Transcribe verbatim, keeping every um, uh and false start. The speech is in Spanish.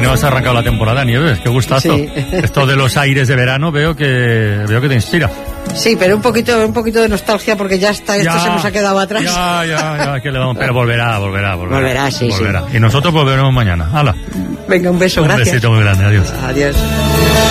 no has arrancado la temporada, Nieves, qué gustazo. Sí. Esto de los aires de verano veo que veo que te inspira. Sí, pero un poquito un poquito de nostalgia porque ya está, esto Ya, se nos ha quedado atrás. Ya, ya, ya, que le vamos, pero volverá, volverá, volverá. Volverá, sí, volverá. Sí. Y nosotros volveremos mañana. ¡Hala! Venga, un beso, un gracias. Un besito muy grande, adiós. Adiós.